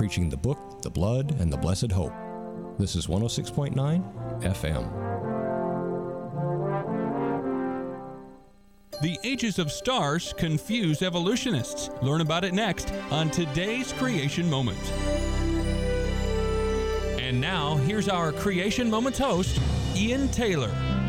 preaching the book, the blood, and the blessed hope. This is 106.9 FM. The ages of stars confuse evolutionists. Learn about it next on today's Creation Moment. And now, here's our Creation Moments host, Ian Taylor.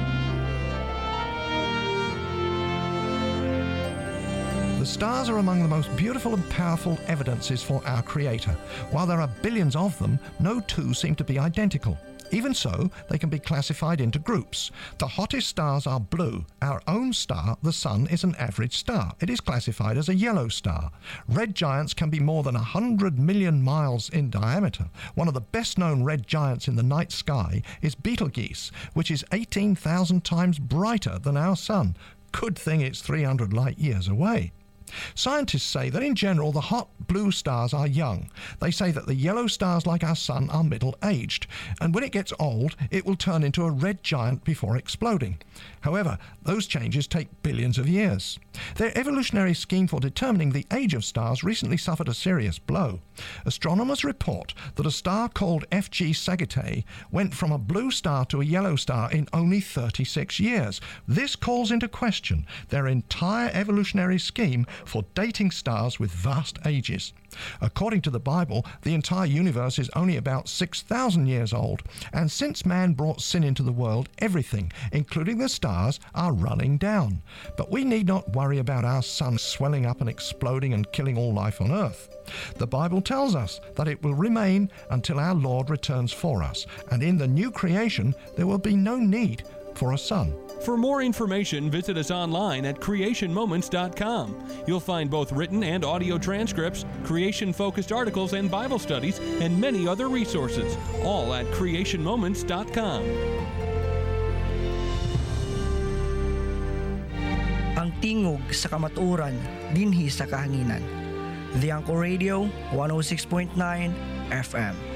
The stars are among the most beautiful and powerful evidences for our Creator. While there are billions of them, no two seem to be identical. Even so, they can be classified into groups. The hottest stars are blue. Our own star, the Sun, is an average star. It is classified as a yellow star. Red giants can be more than 100 million miles in diameter. One of the best-known red giants in the night sky is Betelgeuse, which is 18,000 times brighter than our Sun. Good thing it's 300 light years away. Scientists say that in general the hot blue stars are young. They say that the yellow stars like our Sun are middle-aged, and when it gets old it will turn into a red giant before exploding. However, those changes take billions of years. Their evolutionary scheme for determining the age of stars recently suffered a serious blow. Astronomers report that a star called FG Sagittae went from a blue star to a yellow star in only 36 years. This calls into question their entire evolutionary scheme for dating stars with vast ages. According to the Bible, the entire universe is only about 6,000 years old, and since man brought sin into the world, everything, including the stars, are running down. But we need not worry about our sun swelling up and exploding and killing all life on earth. The Bible tells us that it will remain until our Lord returns for us, and in the new creation there will be no need for a sun. For more information, visit us online at creationmoments.com. You'll find both written and audio transcripts, creation-focused articles and Bible studies, and many other resources, all at creationmoments.com. Ang tingog sa kamaturan, dinhi sa kahanginan. The Anchor Radio, 106.9 FM.